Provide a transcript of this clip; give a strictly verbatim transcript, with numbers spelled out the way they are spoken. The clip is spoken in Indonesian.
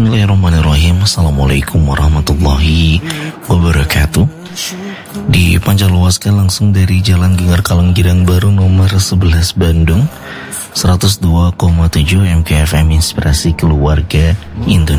Bismillahirrahmanirrahim. Assalamualaikum warahmatullahi wabarakatuh. Dipancarluaskan langsung dari Jalan Gengar Kalenggirang Baru nomor sebelas Bandung, seratus dua koma tujuh M K F M Inspirasi Keluarga Indonesia.